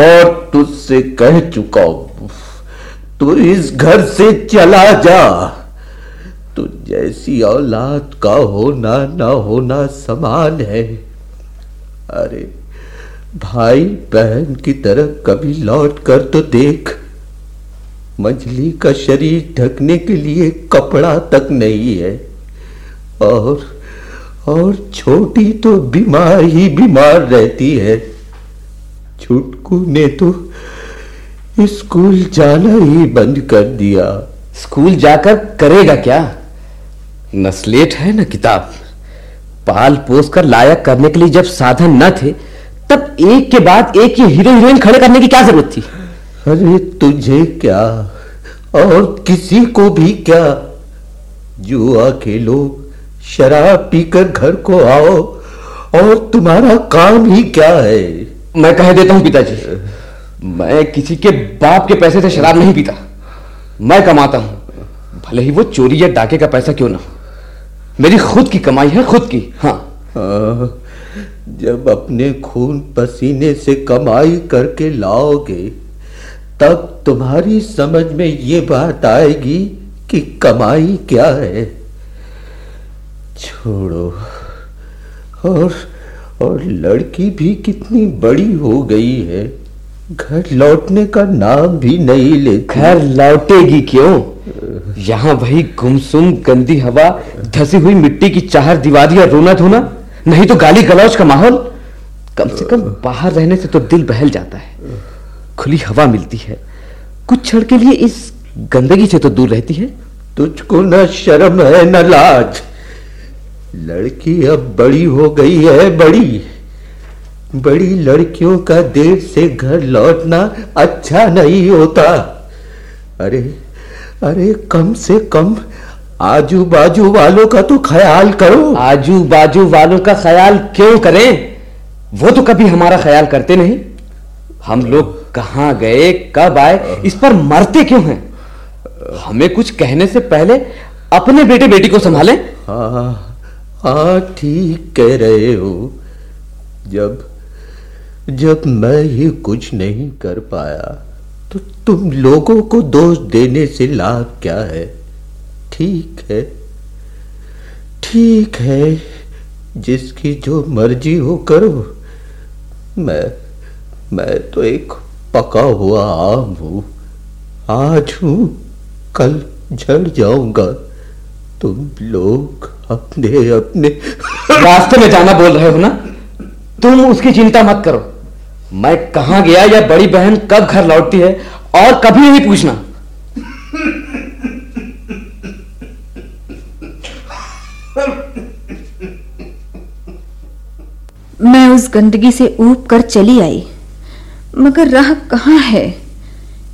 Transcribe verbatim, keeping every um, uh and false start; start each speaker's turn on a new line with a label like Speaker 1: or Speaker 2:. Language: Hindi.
Speaker 1: और तुझसे कह चुका हूं, तू इस घर से चला जा। तू जैसी औलाद का होना ना होना समान है। अरे भाई बहन की तरह कभी लौट कर तो देख। मंजली का शरीर ढकने के लिए कपड़ा तक नहीं है, और और छोटी तो बीमार ही बीमार रहती है। छुटकू ने तो स्कूल जाना ही बंद कर दिया।
Speaker 2: स्कूल जाकर करेगा क्या? नस्लेट है ना किताब। पाल पोस कर लायक करने के लिए जब साधन न थे, तब एक के बाद एक ये हीरो हीरोइन खड़े करने की क्या जरूरत थी?
Speaker 1: अरे तुझे क्या और किसी को भी क्या, जुआ खेलो, शराब पीकर घर को आओ, और तुम्हारा काम ही क्या है?
Speaker 2: मैं कह देता हूं पिताजी, मैं किसी के बाप के पैसे से शराब नहीं पीता। मैं कमाता हूं, भले ही वो चोरी या डाके का पैसा क्यों ना। मेरी खुद की कमाई है, खुद की। हाँ,
Speaker 1: आ, जब अपने खून पसीने से कमाई करके लाओगे, तब तुम्हारी समझ में ये बात आएगी कि कमाई क्या है। छोड़ो। और और लड़की भी कितनी बड़ी हो गई है, घर लौटने का नाम भी नहीं लेती।
Speaker 2: घर लौटेगी क्यों? यहाँ वही गुमसुम गंदी हवा, धसी हुई मिट्टी की चार दीवारी और रोना धोना, नहीं तो गाली गलौज का माहौल। कम से कम बाहर रहने से तो दिल बहल जाता है, खुली हवा मिलती है, कुछ क्षण के लिए इस गंदगी से तो दूर रहती है।
Speaker 1: तुझको न शर्म है न लाज। लड़की अब बड़ी हो गई है, बड़ी बड़ी लड़कियों का देर से घर लौटना अच्छा नहीं होता। अरे अरे कम से कम आजू बाजू वालों का तो ख्याल करो।
Speaker 2: आजू बाजू वालों का ख्याल क्यों करें? वो तो कभी हमारा ख्याल करते नहीं। हम लोग कहां गए, कब आए, इस पर मरते क्यों हैं? हमें कुछ कहने से पहले अपने बेटे बेटी को संभालें।
Speaker 1: हाँ हाँ, ठीक कह रहे हो। जब जब मैं ही कुछ नहीं कर पाया, तो तुम लोगों को दोष देने से लाभ क्या है? ठीक है, ठीक है, जिसकी जो मर्जी हो करो। मैं मैं तो एक पका हुआ आम हूं, आज हूं कल झड़ जाऊंगा। तुम लोग अपने अपने
Speaker 2: रास्ते में जाना बोल रहे हो ना, तुम उसकी चिंता मत करो। मैं कहां गया या बड़ी बहन कब घर लौटती है, और कभी नहीं पूछना।
Speaker 3: मैं उस गंदगी से ऊब कर चली आई, मगर राह कहां है?